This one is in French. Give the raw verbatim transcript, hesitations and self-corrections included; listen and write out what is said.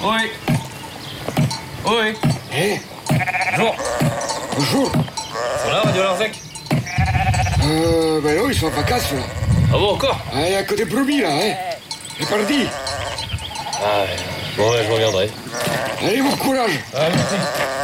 Oui. Oui. Eh, Bonjour. bonjour. Ils sont là, Radio Larzac? Euh, ben non, ils sont en vacances, là. Ah bon, encore? Ah, il y a que des brebis, là, hein. C'est parti. Ah, ouais. Bon, ouais, je reviendrai. Allez, bon courage. Ah, merci.